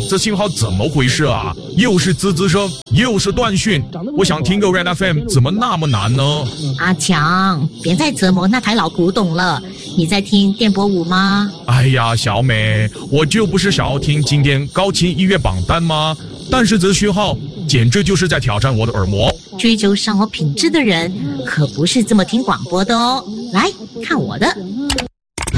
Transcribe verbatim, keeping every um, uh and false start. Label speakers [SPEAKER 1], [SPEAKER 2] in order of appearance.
[SPEAKER 1] 这信号怎么回事啊？又是滋滋声，又是断讯，我想听个 Red F M 怎么那么难呢？
[SPEAKER 2] 阿强，别再折磨那台老古董了，你在听电波五吗？
[SPEAKER 1] 哎呀，小美，我就不是想要听今天高清音乐榜单吗？但是这讯号简直就是在挑战我的耳膜。
[SPEAKER 2] 追求生活品质的人可不是这么听广播的哦，来看我的。